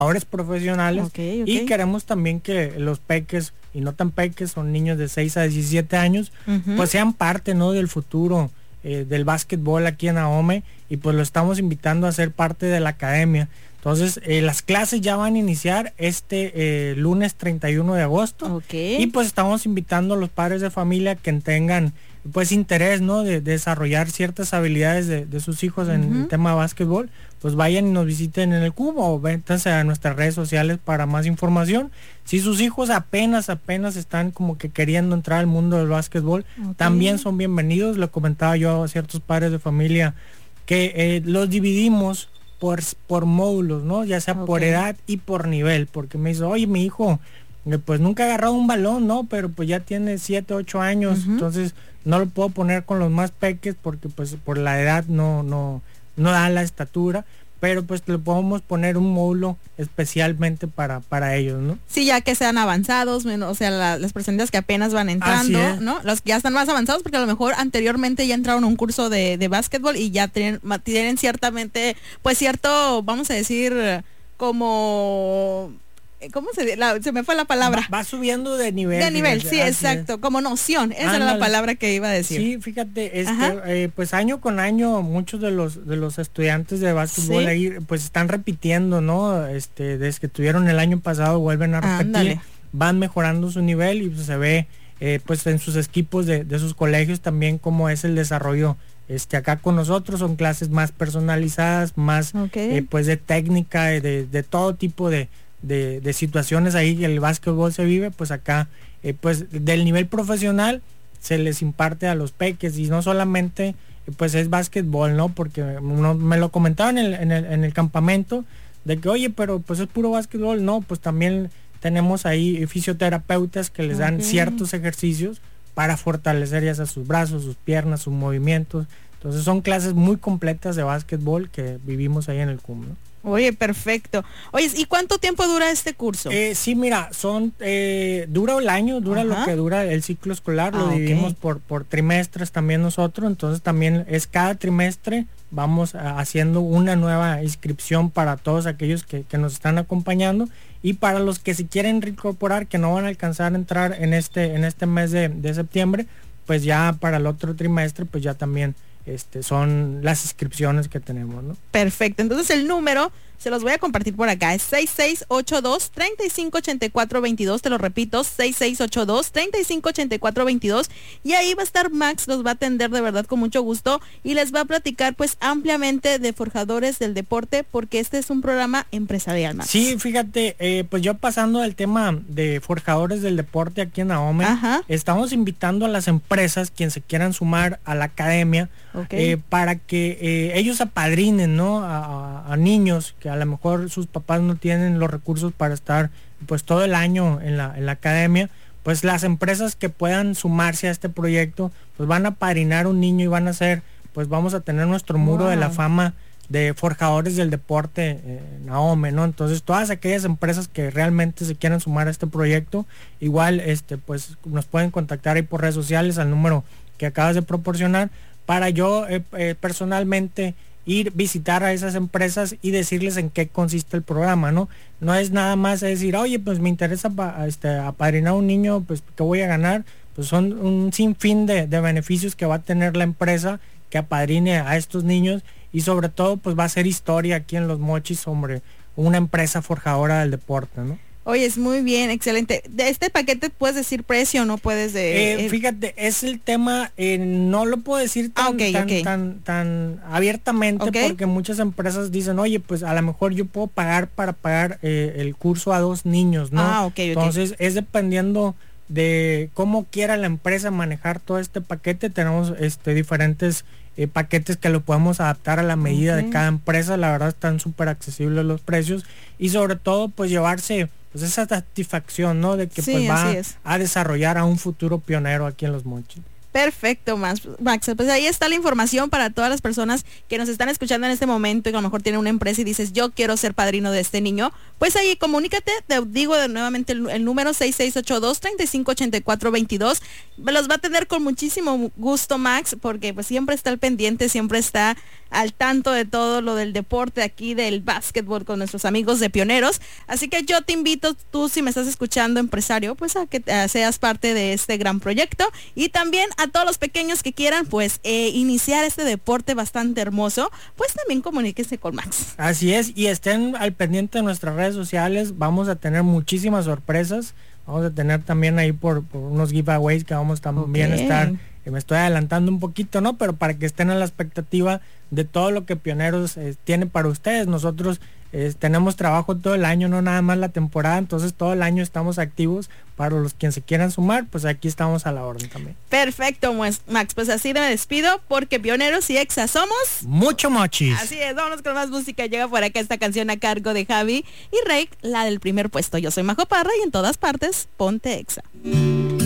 jugadores profesionales. Y queremos también que los peques, y no tan peques, son niños de 6 a 17 años, pues sean parte, ¿no?, del futuro del básquetbol aquí en Ahome, y pues lo estamos invitando a ser parte de la academia. Entonces, las clases ya van a iniciar este lunes 31 de agosto. Y pues estamos invitando a los padres de familia que tengan pues interés, ¿no?, de desarrollar ciertas habilidades de sus hijos en el tema de básquetbol, pues vayan y nos visiten en el cubo o véntanse a nuestras redes sociales para más información. Si sus hijos apenas están como que queriendo entrar al mundo del básquetbol, también son bienvenidos. Le comentaba yo a ciertos padres de familia que los dividimos por módulos, ¿no?, ya sea por edad y por nivel, porque me dice, oye, mi hijo pues nunca ha agarrado un balón, ¿no?, pero pues ya tiene 7, 8 años, entonces no lo puedo poner con los más peques porque pues por la edad no da la estatura, pero pues le podemos poner un módulo especialmente para ellos, ¿no? Sí, ya que sean avanzados, o sea, las personitas que apenas van entrando, ¿no? Los que ya están más avanzados porque a lo mejor anteriormente ya entraron a un curso de básquetbol y ya tienen ciertamente, pues cierto, vamos a decir, como... ¿Cómo se me fue la palabra? Va subiendo de nivel. De nivel, sí, exacto, como noción, esa era la palabra que iba a decir. Sí, fíjate, pues año con año muchos de los estudiantes de básquetbol ahí pues están repitiendo, ¿no? Desde que tuvieron el año pasado vuelven a repetir, van mejorando su nivel y pues se ve pues en sus equipos de sus colegios también cómo es el desarrollo. Acá con nosotros son clases más personalizadas, más pues de técnica, de todo tipo de situaciones ahí que el básquetbol se vive, pues acá pues del nivel profesional se les imparte a los peques y no solamente pues es básquetbol, ¿no? Porque me lo comentaban en el campamento de que oye, pero pues es puro básquetbol, no, pues también tenemos ahí fisioterapeutas que les dan ciertos ejercicios para fortalecer ya sea sus brazos, sus piernas, sus movimientos. Entonces son clases muy completas de básquetbol que vivimos ahí en el CUM, ¿no? Oye, perfecto. Oye, ¿y cuánto tiempo dura este curso? Sí, mira, dura el año, dura lo que dura el ciclo escolar, lo dividimos por trimestres también nosotros, entonces también es cada trimestre vamos haciendo una nueva inscripción para todos aquellos que nos están acompañando y para los que se quieren reincorporar, que no van a alcanzar a entrar en este mes de septiembre, pues ya para el otro trimestre, pues ya también son las inscripciones que tenemos, ¿no? Perfecto, entonces el número se los voy a compartir por acá, es 6682-358422, te lo repito, 6682-358422, y ahí va a estar Max, los va a atender de verdad con mucho gusto y les va a platicar pues ampliamente de Forjadores del Deporte, porque este es un programa empresarial, Max. Sí, fíjate, pues yo pasando al tema de Forjadores del Deporte aquí en Ahome, estamos invitando a las empresas quien se quieran sumar a la academia, para que ellos apadrinen, ¿no?, a niños que a lo mejor sus papás no tienen los recursos para estar pues todo el año en la academia. Pues las empresas que puedan sumarse a este proyecto pues van a apadrinar un niño y van a hacer, pues vamos a tener nuestro muro de la fama de Forjadores del Deporte en Ahome, ¿no? Entonces todas aquellas empresas que realmente se quieran sumar a este proyecto, igual pues nos pueden contactar ahí por redes sociales al número que acabas de proporcionar, para yo personalmente visitar a esas empresas y decirles en qué consiste el programa, ¿no? No es nada más decir, oye, pues me interesa apadrinar a un niño, pues ¿qué voy a ganar? Pues son un sinfín de beneficios que va a tener la empresa que apadrine a estos niños y sobre todo pues va a ser historia aquí en Los Mochis sobre una empresa forjadora del deporte, ¿no? Oye, es muy bien, excelente. ¿De este paquete puedes decir precio o no puedes fíjate, es el tema, no lo puedo decir tan abiertamente, porque muchas empresas dicen, oye, pues a lo mejor yo puedo pagar para pagar el curso a 2 niños, ¿no? Entonces es dependiendo de cómo quiera la empresa manejar todo este paquete. Tenemos diferentes paquetes que lo podemos adaptar a la medida de cada empresa. La verdad están súper accesibles los precios y sobre todo pues llevarse pues esa satisfacción, ¿no? De que pues va a desarrollar a un futuro pionero aquí en Los Mochis. Perfecto, Max. Pues ahí está la información para todas las personas que nos están escuchando en este momento y que a lo mejor tienen una empresa y dices, yo quiero ser padrino de este niño. Pues ahí comunícate, te digo nuevamente el número 6682-358422. Los va a tener con muchísimo gusto, Max, porque pues siempre está al pendiente, siempre está al tanto de todo lo del deporte aquí del básquetbol con nuestros amigos de Pioneros. Así que yo te invito, tú si me estás escuchando, empresario, pues a que seas parte de este gran proyecto, y también a todos los pequeños que quieran pues iniciar este deporte bastante hermoso, pues también comuníquese con Max. Así es, y estén al pendiente de nuestras redes sociales, vamos a tener muchísimas sorpresas, vamos a tener también ahí por unos giveaways que vamos también a estar, me estoy adelantando un poquito, ¿no? Pero para que estén a la expectativa de todo lo que Pioneros tiene para ustedes. Nosotros tenemos trabajo todo el año, no nada más la temporada, entonces todo el año estamos activos. Para los quienes se quieran sumar, pues aquí estamos a la orden también. Perfecto, Max, pues así me despido, porque Pioneros y Exa somos mucho mochis. Así es, vámonos con más música. Llega por acá esta canción a cargo de Javi y Rake, la del primer puesto. Yo soy Majo Parra y en todas partes, ponte Exa.